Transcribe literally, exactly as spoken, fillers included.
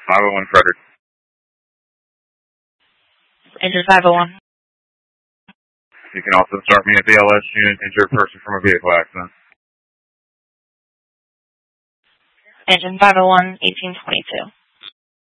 five oh one Frederick. Engine five oh one. You can also start me at B L S unit, injured person from a vehicle accident. Engine five oh one, eighteen twenty-two.